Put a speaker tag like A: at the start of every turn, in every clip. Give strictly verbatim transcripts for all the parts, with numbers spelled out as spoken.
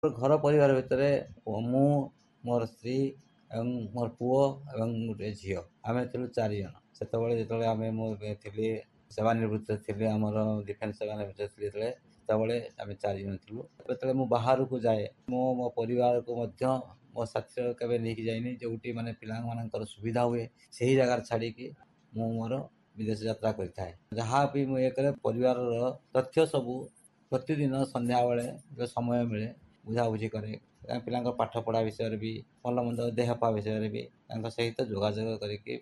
A: घर परिवार भितर मु मोर स्त्री एवं मोर पुओ एवं गोटे झील आम थी चार जन से जो आम थी सेवानिवृत्त थी आम डिफेन्स सेवानिवृत्त थी जो आम चार जन थी जो मुझे बाहर को जाए मो मो परिवार को मध्य मो साथी केवे नहीं जाइनी जो माने पिला मानकर सुविधा हुए से ही जगार छाड़ी मु मोर विदेश यात्रा करें जहाँ भी मुझे परिवार तथ्य सबू प्रतिदिन संध्या बेले जो समय मिले बुझाबुझी करे पिला पाठ पढ़ा विषय भी भल मंद देहपा विषय भी सहित जोगाजोग करके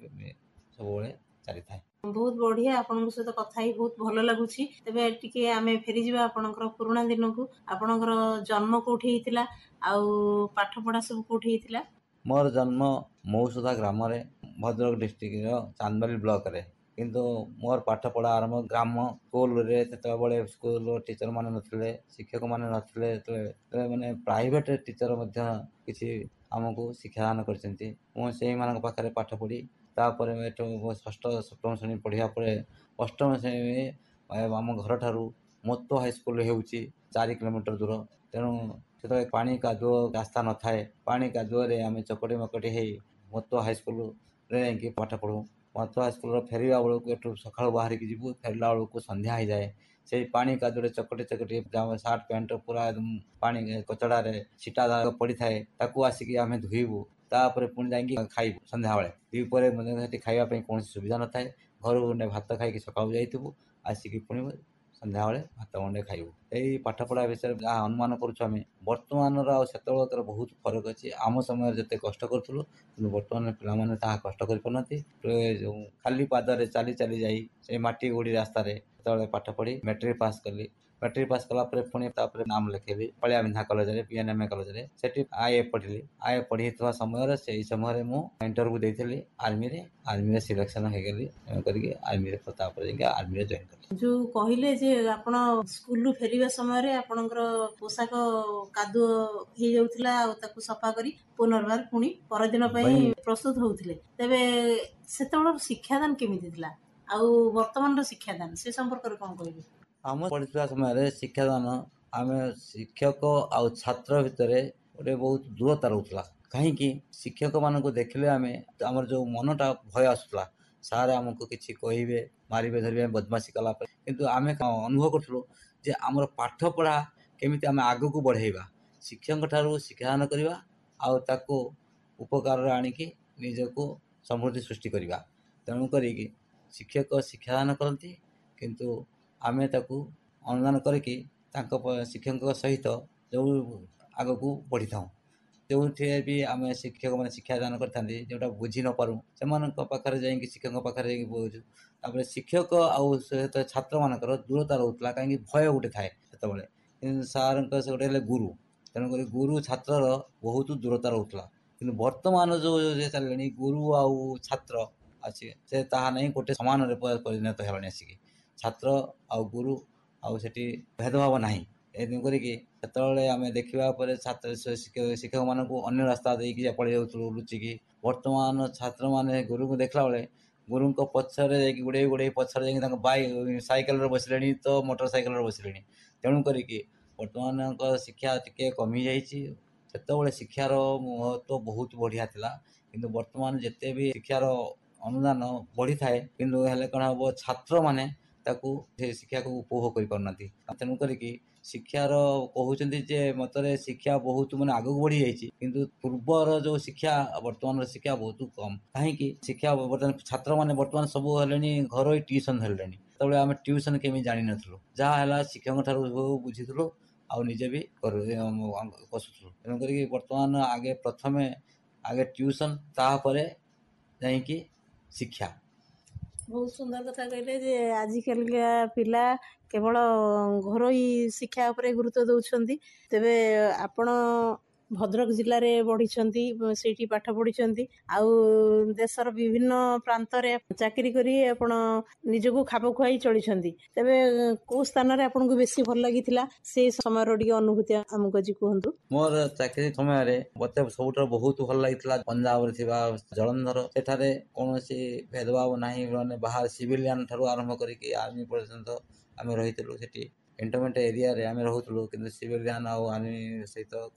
A: सब चली था।
B: बहुत बढ़िया आपन सहित कथा ही बहुत भल लगुच तेरे टी आम फेरी आपणकर पुराणा दिन को आपणकर जन्म कौटी होता आउ पाठ पढ़ा सब कौटी होता।
A: मोर जन्म मौसुदा ग्राम भद्रक डिस्ट्रिक्ट चांदबाली ब्लॉक रे किंतु मोर पाठ पढ़ा आरंभ ग्राम स्कूल रे तेतबेले स्कूल टीचर माने नथिले शिक्षक माने नथिले माने प्राइवेट टीचर मध्य किछि हमको शिक्षादान करछन्ती मो सेही मानक पाखरे पाठ पढ़ी तापर एठो षष्ठ सप्तम श्रेणी पढ़िया परे अष्टम श्रेणी आम घर ठारू मोतो हाई स्कूल हेउची चार किलोमीटर दूर तेणु से पानी कादुओ रास्ता न थाए पानी कादुओरे आम चकटी मकटी हो मोतो हाई स्कूल रे पाठ पढ़ू मोतो हाई स्कूल फेरवा बेलू एठू सका बाहर की जीवु फेरला बेलू संध्या हो जाए से पानी कादुरे चकटी चकटी सार्ट पैंट पूरा एकदम पानी कचड़े छिटा पड़ी थाए ताकू आसिक आम धुईबू तापर पुणी जाकि खाइबू संध्या बेले द्विपर खावाई कौन सुविधा न थाए घर गंडे भात खाई सका जाइबू आसिक पुणी संध्या बेले भात गंडे खाइबू यही पाठ पढ़ा विषय जहाँ अनुमान करुँ बर्तमान से बहुत फरक अच्छी आम समय जिते कष्ट करूँ कि बर्तमान पिलाने कष्ट कर खाली पादरे चली चली जाई से माटी गोड़ी रास्तार जो पाठ पढ़ी मैट्रिक पास कली मैट्रिक पास कलापर पुणी नाम लिखेली पलिया बिंधा कलेज पीएनएमए कलेज से आईए पढ़ी आईए पढ़ी समय से समय मुझे इंटरव्यू देती आर्मी रे आर्मी सिलेक्शन हो गली करके आर्मी आर्मी जॉइन कली
B: जो कहले जे आपण स्कूल रु फेरिबा समय रे आपणकर पोशाक कादुओ हो जाउथला आ ताकू सफा करी पुनर्बार पुणी परदिन पई प्रस्तुत होउथिले तबे सेतबेला शिक्षादान केमिति थिला आ वर्तमान रो शिक्षादान से संपर्क रे कोन कहबे।
A: आम पढ़ा समय शिक्षादान आम शिक्षक आ छात्र भितर गोटे बहुत दूरता रोला कहीं शिक्षक मान देखले आम आम जो मनटा भय आसूला सारे आमको किसी कहे मारे धरवे बदमाशी कलापर किंतु आम अनुभव करूँ जे आमर पाठ पढ़ा केमी आम आग को बढ़ेबा शिक्षक ठारू शिक्षादान करवा आउ उपकार आणिकी निजको समृद्धि सृष्टि करवा तेणुक शिक्षक शिक्षादान करती किंतु आमे ताकू अनुदान करके शिक्षक सहित जो आग को बढ़ी था जो भी आम शिक्षक मैंने शिक्षादान करते जोटा बुझी न पारूँ से पाखे जा शिक्षक पाखे बुझू तापर शिक्षक आउ सहित छात्र मानकर दूरता रोला कहीं भय गोटे थाए से सार से गोटे गुरु तेणुक गुरु छात्र बहुत दूरता रोला कि बर्तमान जो चलिए गुरु आउ छात्र अच्छे से ताहा नहीं गोटे समान परिणत होगा आसिक छात्र आउ गुरु आउ सेठी भेदभाव नहीं करके आम देखा छात्र शिक्षक मान अन्य रास्ता देकी पड़े जाऊँ लुचिकी बर्तमान छात्र मैंने गुरु को देखला बेले गुरु पचर गुड़े गुड़े पचर बैक सैकेल बसले तो मोटर सैकेल बसले तेणुक बर्तमान शिक्षा टी कमी जाते शिक्षार महत्व बहुत बढ़िया था कि बर्तमान जिते भी शिक्षार अनुदान बढ़ी थाए कि कौन हम छात्र मैंने ताकू शिक्षा को उपभोग कर पारना तेणुक शिक्षार कहते जे मतरे शिक्षा बहुत मैंने आग को बढ़ी जाइए किंतु पूर्वर जो शिक्षा बर्तमान शिक्षा बहुत कम कहीं शिक्षा बर्तमान छात्र मैंने बर्तमान सब है घर ट्यूशन है तो आम ट्यूशन केमी जान नु जहाँ शिक्षक ठारू बुझीलु आ निजे भी कसुलु तेणुक बर्तमान आगे प्रथम आगे ट्यूशन तापर जाइकी शिक्षा।
B: बहुत सुंदर कथा कहले जे आजिकल पिला केवल घरोई शिक्षा उपरे गुरुत्व दौरान तेबे आपण भद्रक जिले में बढ़ी से पाठ पढ़ी आउ देशर विभिन्न प्रांत चाकरी करी आपण निजको खाप खुआई चली तेबे को स्थान रे आपन को बेसी भल लगी से समय रो अनुभूति आमको आज कहतु।
A: मोर चाकरी समय मत सब बहुत भल लगी पंजाब जलंधर सेठारे कौन भेदभाव नहीं मैंने बाहर सिविलियन ठारू आरंभ करके आर्मी पर्यंत आम रही इंटरमेंट एरिया रे आम रोलु कि सिविलियन आर्मी सहित